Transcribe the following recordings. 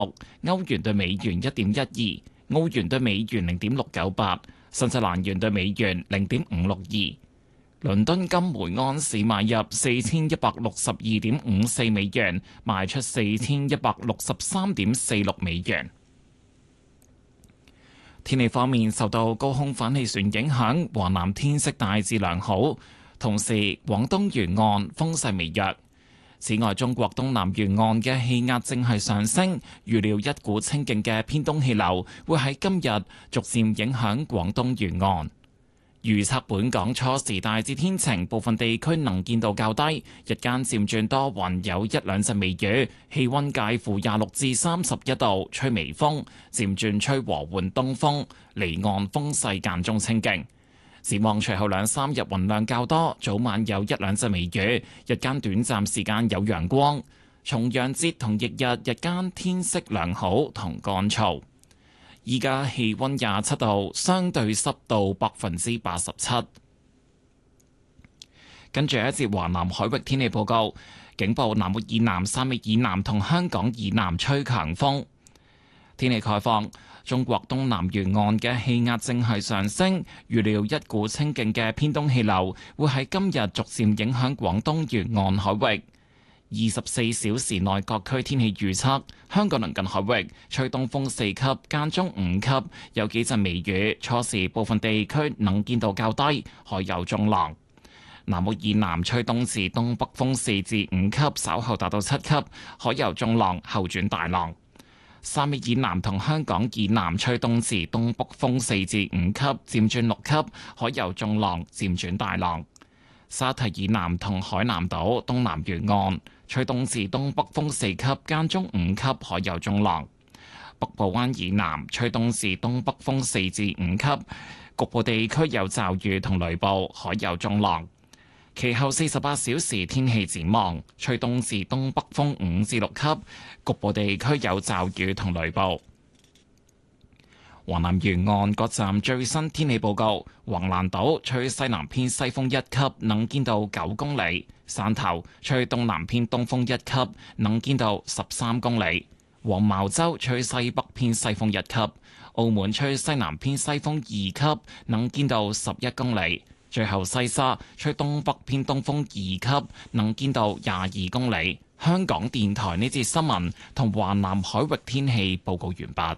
歐元對美元1.12，澳元對美元0.698，新西蘭元對美元0.562。倫敦金每安士買入4162.54美元，賣出4163.46美元。天氣方面，受到高空反氣旋影響，華南天色大致良好，同時廣東沿岸風勢微弱。此外，中國東南沿岸嘅氣壓正係上升，預料一股清勁嘅偏東氣流會喺今日逐漸影響廣東沿岸。預測本港初時大致天晴，部分地區能見度較低，日間漸轉多雲，有一兩陣微雨，氣溫介乎26至31度，吹微風，漸轉吹和緩東風，離岸風勢間中清勁。展望隨後兩三日雲量較多，早晚有一兩陣微雨，日間短暫時間有陽光。重陽節同翌日日間天色良好同乾燥。依家氣溫27度，相對濕度87%。跟住一節華南海域天氣報告，警報南澳以南、汕尾以南同香港以南吹強風。天氣概況，中國東南沿岸嘅氣壓正係上升，預料一股清勁嘅偏東氣流會喺今日逐漸影響廣東沿岸海域。24小時內各區天氣預測：香港鄰近海域吹東風4級，間中5級，有幾陣微雨。初時部分地區能見度較低，海有中浪。南澳以南吹東至東北風4至5級，稍後達到7級，海有中浪，後轉大浪。汕尾以南同香港以南吹東至東北風4至5級，漸轉6級，海有中浪，漸轉大浪。沙堤以南同海南島東南沿岸吹東至東北風4級，間中5級，海有中浪。北部灣以南吹東至東北風4至5級，局部地區有驟雨同雷暴，海有中浪。其後48小時天氣展望，吹東至東北風5至6級，局部地區有驟雨同雷暴。華南沿岸各站最新天氣報告：橫瀾島吹西南偏西風1級，能見度9公里；汕頭吹東南偏東風1級，能見度13公里；黃茅洲吹西北偏西風1級；澳門吹西南偏西風2級，能見度11公里；最後西沙吹東北偏東風2級，能見度22公里。香港電台呢節新聞同華南海域天氣報告完畢。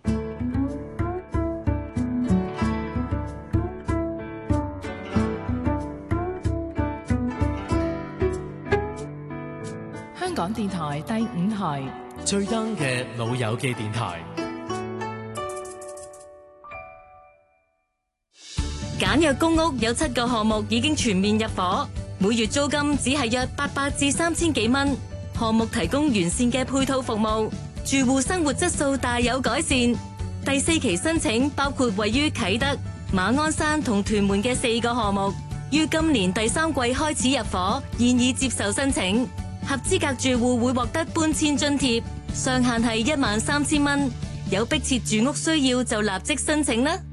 香港電台第5台最 young 嘅老友記電台。 簡約公屋有7個項目已經全面入伙，每月租金只係約800至3000幾蚊。項目提供完善嘅配套服務，住戶生活質素大有改善。第4期申請包括位於啟德、馬鞍山同屯門嘅4個項目，於今年第3季開始入伙，現已接受申請。合資格住戶會獲得搬遷津貼，上限係13000蚊。有迫切住屋需要就立即申請啦。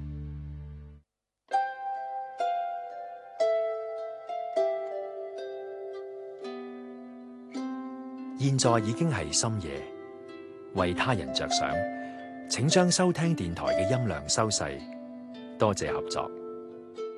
現在已經係深夜，為他人着想，請將收聽電台嘅音量收細，多謝合作。